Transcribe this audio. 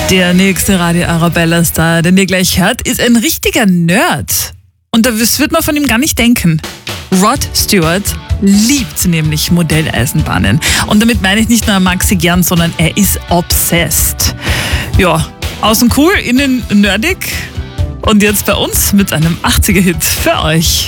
Der nächste Radio Arabella-Star, den ihr gleich hört, ist ein richtiger Nerd. Und das wird man von ihm gar nicht denken. Rod Stewart liebt nämlich Modelleisenbahnen. Und damit meine ich nicht nur, er mag sie gern, sondern er ist obsessed. Ja, außen cool, innen nerdig. Und jetzt bei uns mit einem 80er-Hit für euch.